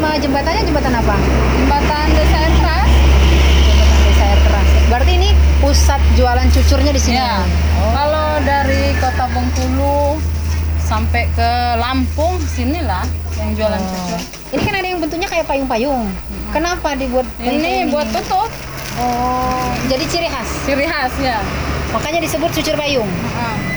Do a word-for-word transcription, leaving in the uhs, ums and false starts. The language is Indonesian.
nama jembatannya jembatan apa? Jembatan Desa Air Keras. Jembatan Desa Air Keras. Berarti ini pusat jualan cucurnya di sini. Ya. Oh. Kalau dari Kota Bengkulu sampai ke Lampung sinilah yang jualan Oh. cucur. Ini kan ada yang bentuknya kayak payung-payung. Kenapa dibuat bentuk Ini buat tutup, Oh, jadi ciri khas. ciri khas ya. Makanya disebut cucur payung. Heeh.